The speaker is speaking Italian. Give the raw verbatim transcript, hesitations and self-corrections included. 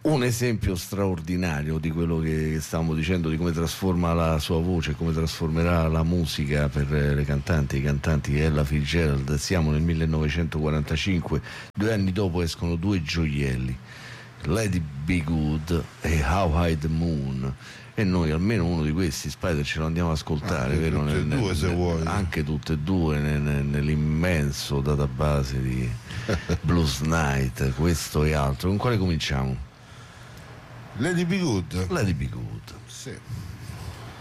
un esempio straordinario di quello che stavamo dicendo, di come trasforma la sua voce, come trasformerà la musica per le cantanti e i cantanti, Ella Fitzgerald. Siamo nel millenovecentoquarantacinque, due anni dopo escono due gioielli, Lady Be Good e How High the Moon, e noi almeno uno di questi, Spider, ce lo andiamo ad ascoltare, anche vero? Tutte Nel, e due, nel, se vuoi. Anche tutte e due nel, nell'immenso database di Blues Night, questo e altro. Con quale cominciamo? Lady Be Good. Lady Be Good. Sì.